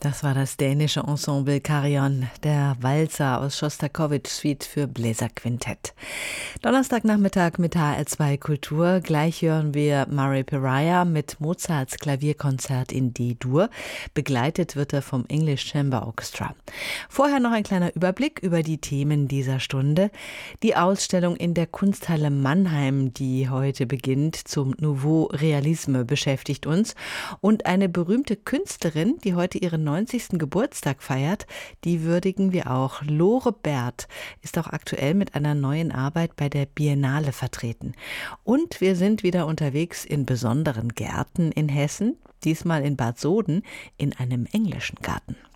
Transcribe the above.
Das war das dänische Ensemble Carillon, der Walzer aus Schostakowitsch Suite für Bläserquintett. Donnerstagnachmittag mit HR2 Kultur. Gleich hören wir Murray Pariah mit Mozarts Klavierkonzert in D-Dur. Begleitet wird er vom English Chamber Orchestra. Vorher noch ein kleiner Überblick über die Themen dieser Stunde. Die Ausstellung in der Kunsthalle Mannheim, die heute beginnt, zum Nouveau Realisme beschäftigt uns. Und eine berühmte Künstlerin, die heute ihren 90. Geburtstag feiert, die würdigen wir auch. Lore Bert ist auch aktuell mit einer neuen Arbeit bei der Biennale vertreten. Und wir sind wieder unterwegs in besonderen Gärten in Hessen, diesmal in Bad Soden, in einem englischen Garten.